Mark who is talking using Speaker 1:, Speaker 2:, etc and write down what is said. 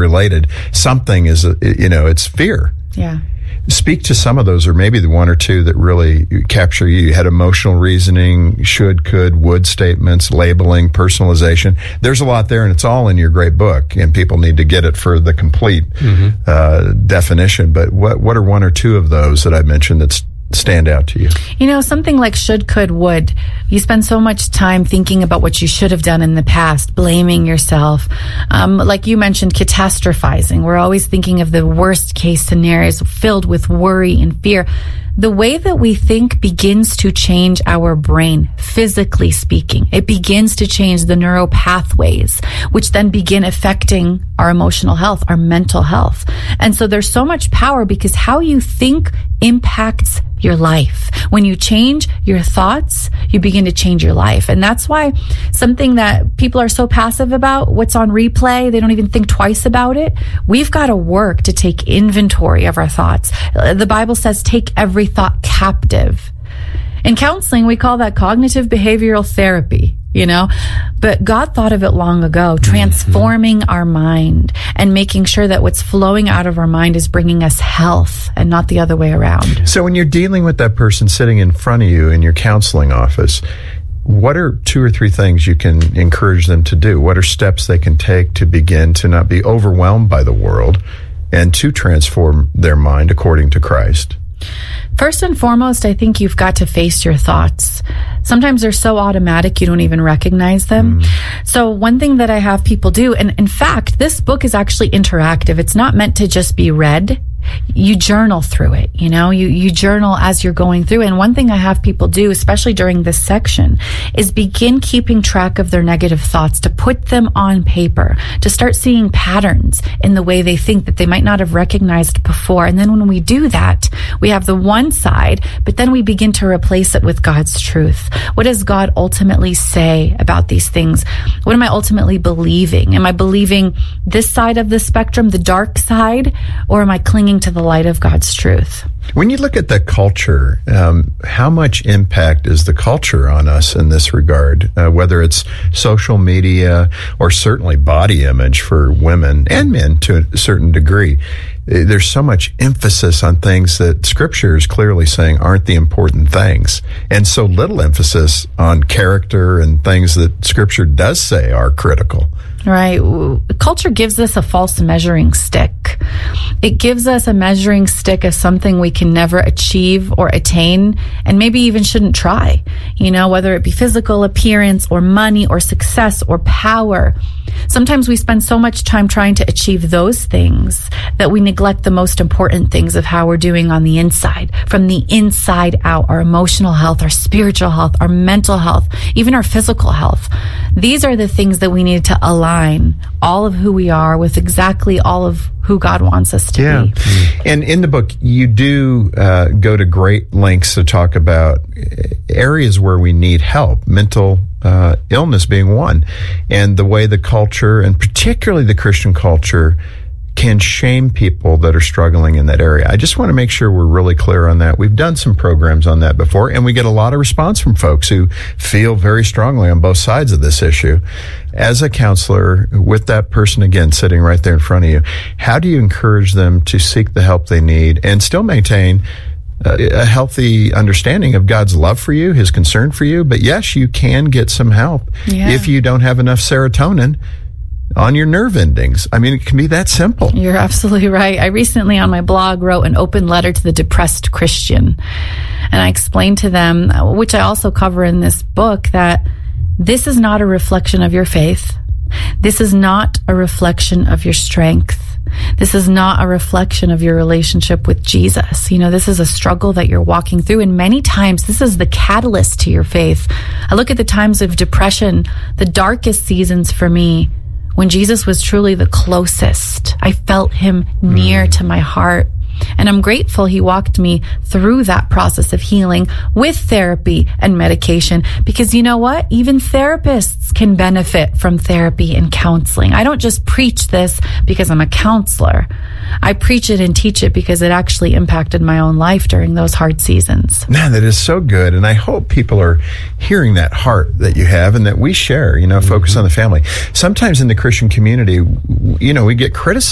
Speaker 1: related. Something is, it's fear.
Speaker 2: Yeah.
Speaker 1: Speak to some of those, or maybe the one or two that really capture you. You had emotional reasoning, should, could, would statements, labeling, personalization. There's a lot there, and it's all in your great book, and people need to get it for the complete definition. But what are one or two of those that I mentioned that stand out to you?
Speaker 2: Something like should, could, would. You spend so much time thinking about what you should have done in the past, blaming yourself. Like you mentioned, catastrophizing. We're always thinking of the worst case scenarios filled with worry and fear. The way that we think begins to change our brain, physically speaking. It begins to change the neural pathways, which then begin affecting our emotional health, our mental health. And so there's so much power because how you think impacts your life. When you change your thoughts, you begin to change your life. And that's why something that people are so passive about, what's on replay, they don't even think twice about it. We've got to work to take inventory of our thoughts. The Bible says, take every thought captive. In counseling, we call that cognitive behavioral therapy. But God thought of it long ago, transforming our mind and making sure that what's flowing out of our mind is bringing us health and not the other way around.
Speaker 1: So when you're dealing with that person sitting in front of you in your counseling office, what are 2 or 3 things you can encourage them to do? What are steps they can take to begin to not be overwhelmed by the world and to transform their mind according to Christ?
Speaker 2: First and foremost, I think you've got to face your thoughts. Sometimes they're so automatic you don't even recognize them. So one thing that I have people do, and in fact, this book is actually interactive. It's not meant to just be read. You journal through it, you journal as you're going through. And one thing I have people do, especially during this section, is begin keeping track of their negative thoughts, to put them on paper, to start seeing patterns in the way they think that they might not have recognized before. And then when we do that, we have the one side, but then we begin to replace it with God's truth. What does God ultimately say about these things? What am I ultimately believing? Am I believing this side of the spectrum, the dark side, or am I clinging to the light of God's truth?
Speaker 1: When you look at the culture, how much impact is the culture on us in this regard, whether it's social media or certainly body image for women and men to a certain degree? There's so much emphasis on things that Scripture is clearly saying aren't the important things, and so little emphasis on character and things that Scripture does say are critical.
Speaker 2: Right. Culture gives us a false measuring stick. It gives us a measuring stick of something we can never achieve or attain, and maybe even shouldn't try, whether it be physical appearance or money or success or power. Sometimes we spend so much time trying to achieve those things that we neglect the most important things of how we're doing on the inside, from the inside out, our emotional health, our spiritual health, our mental health, even our physical health. These are the things that we need to align all of who we are with exactly all of who God wants us to be.
Speaker 1: And in the book, you do go to great lengths to talk about areas where we need help, mental illness being one, and the way the culture, and particularly the Christian culture, can shame people that are struggling in that area. I just want to make sure we're really clear on that. We've done some programs on that before, and we get a lot of response from folks who feel very strongly on both sides of this issue. As a counselor, with that person, again, sitting right there in front of you, how do you encourage them to seek the help they need and still maintain a healthy understanding of God's love for you, His concern for you? But yes, you can get some help if you don't have enough serotonin on your nerve endings. I mean, it can be that simple.
Speaker 2: You're absolutely right. I recently on my blog wrote an open letter to the depressed Christian. And I explained to them, which I also cover in this book, that this is not a reflection of your faith. This is not a reflection of your strength. This is not a reflection of your relationship with Jesus. This is a struggle that you're walking through, and many times this is the catalyst to your faith. I look at the times of depression, the darkest seasons for me, when Jesus was truly the closest. I felt Him near to my heart. And I'm grateful He walked me through that process of healing with therapy and medication, because you know what? Even therapists can benefit from therapy and counseling. I don't just preach this because I'm a counselor. I preach it and teach it because it actually impacted my own life during those hard seasons.
Speaker 1: Man, that is so good. And I hope people are hearing that heart that you have and that we share, focus on the family. Sometimes in the Christian community, we get criticized